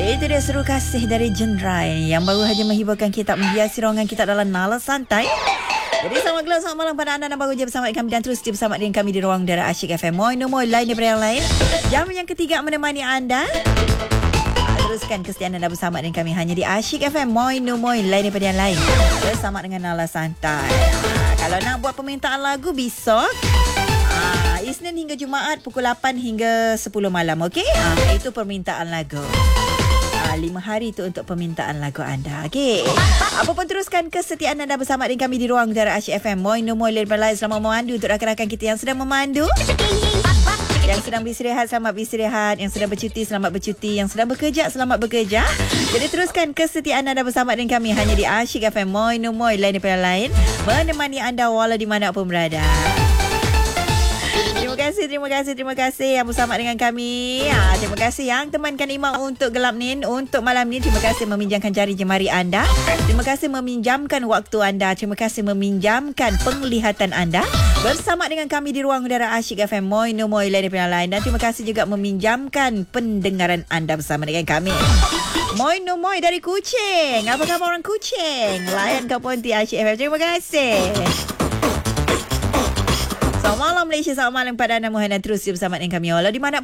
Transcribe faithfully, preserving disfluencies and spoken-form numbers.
Itu dia Seru Kasih dari Jenrai yang baru saja menghiburkan kita, menghiasi ruangan kita dalam Nala Santai. Jadi selamat gelap, selamat malam pada anda yang baru je bersama kami dan terus je bersama dengan kami di ruang udara Asyik F M. Moi no moi lain daripada yang lain. Jam yang ketiga menemani anda. Teruskan kesetiaan anda bersama dengan kami hanya di Asyik F M. Moi no moi lain daripada yang lain. Bersama dengan Nala Santai. Ha, kalau nak buat permintaan lagu besok, ha, Isnin hingga Jumaat pukul lapan hingga sepuluh malam. Okey? Ha, itu permintaan lagu. Lima hari itu untuk permintaan lagu anda. Okey. Apa pun teruskan kesetiaan anda bersama dengan kami di ruang udara Asyik F M. Moi no moi lain daripada lain. Selamat memandu untuk rakan-rakan kita yang sedang memandu. Yang sedang beristirahat, selamat beristirahat. Yang sedang bercuti, selamat bercuti. Yang sedang bekerja, selamat bekerja. Jadi teruskan kesetiaan anda bersama dengan kami hanya di Asyik F M. Moi no moi lain daripada lain. Menemani anda walau di mana pun berada. Terima kasih, terima kasih, terima kasih yang bersama dengan kami. Ha, terima kasih yang temankan Imam untuk gelap ni, untuk malam ni. Terima kasih meminjamkan jari jemari anda. Terima kasih meminjamkan waktu anda. Terima kasih meminjamkan penglihatan anda bersama dengan kami di ruang udara Asyik F M. Moi no moi lain daripada lain. Dan terima kasih juga meminjamkan pendengaran anda bersama dengan kami. Moi no moi dari Kuching. Apa khabar orang Kuching? Layan ke Ponti Asyik F M. Terima kasih. Selamat malam Malaysia, selamat malam kepada anda mohon dan terus bersama dengan kami walau di mana